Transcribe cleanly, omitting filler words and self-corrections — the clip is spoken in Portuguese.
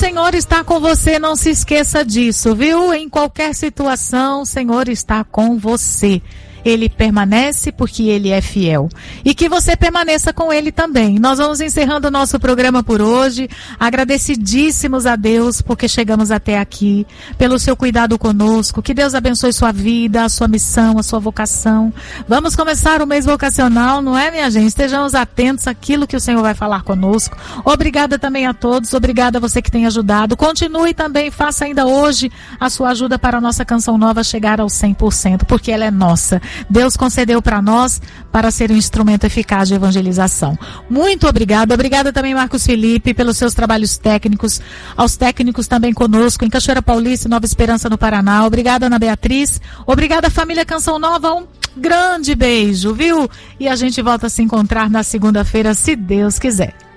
Senhor está com você, não se esqueça disso, viu? Em qualquer situação, o Senhor está com você. Ele permanece porque Ele é fiel. E que você permaneça com Ele também. Nós vamos encerrando o nosso programa por hoje. Agradecidíssimos a Deus porque chegamos até aqui. Pelo seu cuidado conosco. Que Deus abençoe sua vida, a sua missão, a sua vocação. Vamos começar o mês vocacional, não é, minha gente? Estejamos atentos àquilo que o Senhor vai falar conosco. Obrigada também a todos. Obrigada a você que tem ajudado. Continue também, faça ainda hoje a sua ajuda para a nossa canção nova chegar ao 100%, porque ela é nossa. Deus concedeu para nós para ser um instrumento eficaz de evangelização. Muito obrigada. Obrigada também, Marcos Felipe, pelos seus trabalhos técnicos, aos técnicos também conosco, em Cachoeira Paulista e Nova Esperança, no Paraná. Obrigada, Ana Beatriz. Obrigada, família Canção Nova. Um grande beijo, viu? E a gente volta a se encontrar na segunda-feira, se Deus quiser.